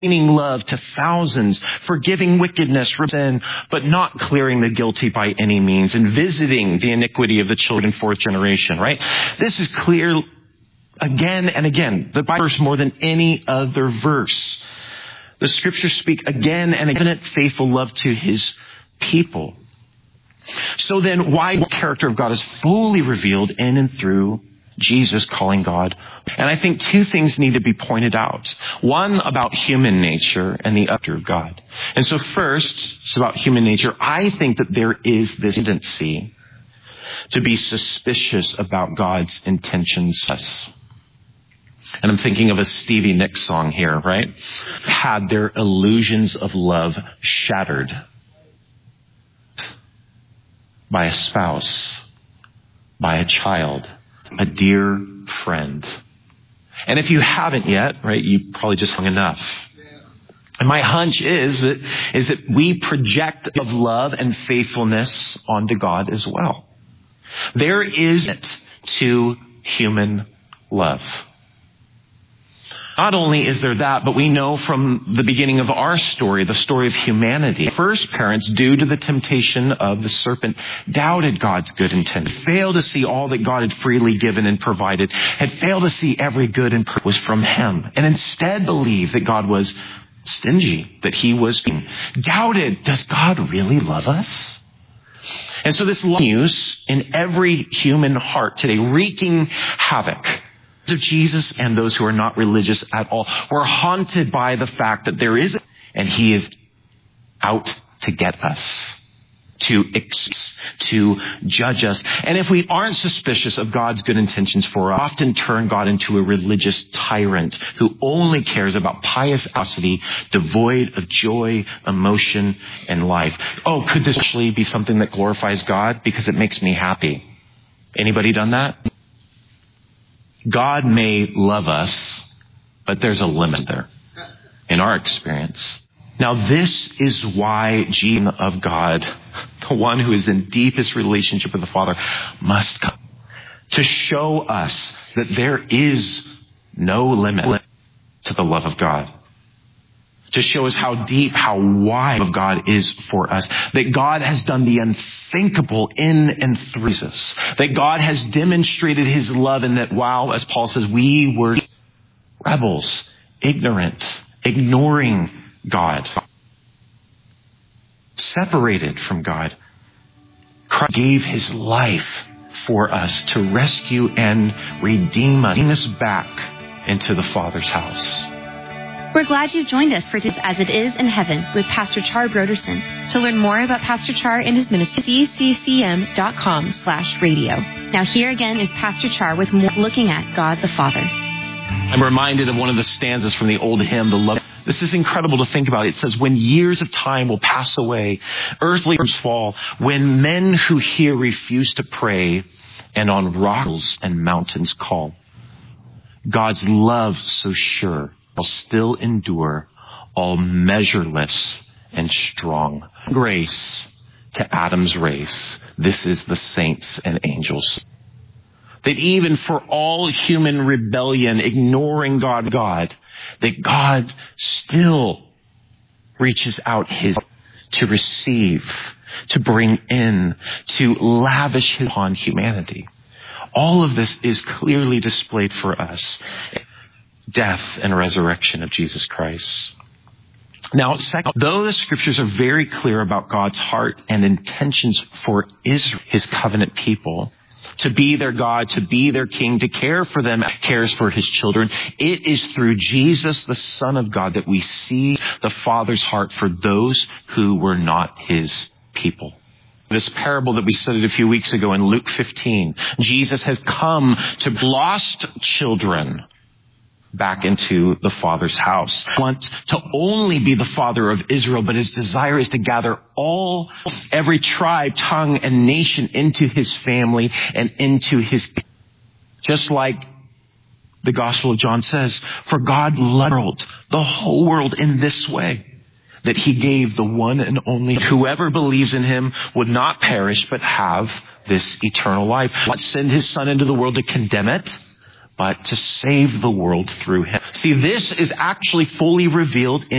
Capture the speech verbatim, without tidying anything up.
love to thousands, forgiving wickedness, sin, but not clearing the guilty by any means, and visiting the iniquity of the children in fourth generation, right? This is clear again and again. The Bible verse more than any other verse. The scriptures speak again and again of faithful love to his people. So then why the character of God is fully revealed in and through Jesus calling God. And I think two things need to be pointed out. One about human nature and the other of God. And so first, it's about human nature. I think that there is this tendency to be suspicious about God's intentions. And I'm thinking of a Stevie Nicks song here, right? Had their illusions of love shattered by a spouse, by a child, a dear friend. And if you haven't yet, right, you probably just hung enough. And my hunch is that, is that we project of love and faithfulness onto God as well. There is it to human love. Not only is there that, but we know from the beginning of our story, the story of humanity, first parents, due to the temptation of the serpent, doubted God's good intent, failed to see all that God had freely given and provided, had failed to see every good and purpose was from him, and instead believed that God was stingy, that he was doubted. Does God really love us? And so this news in every human heart today, wreaking havoc of Jesus and those who are not religious at all. We're haunted by the fact that there is, and he is out to get us, to to judge us. And if we aren't suspicious of God's good intentions for us, we often turn God into a religious tyrant who only cares about pious activity, devoid of joy, emotion, and life. Oh, could this actually be something that glorifies God because it makes me happy? Anybody done that? God may love us, but there's a limit there in our experience. Now, this is why Jesus of God, the one who is in deepest relationship with the Father, must come to show us that there is no limit to the love of God. To show us how deep, how wide of God is for us. That God has done the unthinkable in and through Jesus. That God has demonstrated his love, and that while, as Paul says, we were rebels, ignorant, ignoring God, separated from God, Christ gave his life for us to rescue and redeem us, bring us back into the Father's house. We're glad you've joined us for As It Is in Heaven with Pastor Char Broderson. To learn more about Pastor Char and his ministry, c c c m dot com slash radio. Now here again is Pastor Char with more looking at God the Father. I'm reminded of one of the stanzas from the old hymn, The Love. This is incredible to think about. It says, when years of time will pass away, earthly forms fall, when men who hear refuse to pray, and on rocks and mountains call, God's love so sure will still endure, all measureless and strong. Grace to Adam's race. This is the saints and angels. That even for all human rebellion, ignoring God, God, that God still reaches out his to receive, to bring in, to lavish upon humanity. All of this is clearly displayed for us. Death and resurrection of Jesus Christ. Now, second, though the scriptures are very clear about God's heart and intentions for Israel, his covenant people, to be their God, to be their king, to care for them, cares for his children, it is through Jesus, the Son of God, that we see the Father's heart for those who were not his people. This parable that we studied a few weeks ago in Luke fifteen, Jesus has come to lost children back into the Father's house. He wants to only be the Father of Israel, but his desire is to gather all, every tribe, tongue, and nation into his family and into his, just like the Gospel of John says, for God loved the world, the whole world in this way, that he gave the one and only, whoever believes in him would not perish, but have this eternal life. Not send his Son into the world to condemn it, but to save the world through him. See, this is actually fully revealed in